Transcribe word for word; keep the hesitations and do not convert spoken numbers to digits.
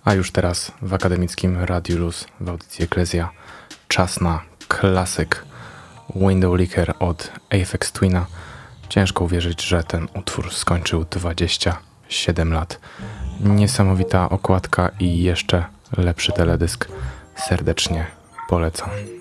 A już teraz w akademickim Radiu Luz w audycji Eklezja czas na klasyk Window Licker od Aphex Twina. Ciężko uwierzyć, że ten utwór skończył dwadzieścia siedem lat. Niesamowita okładka i jeszcze lepszy teledysk. Serdecznie polecam.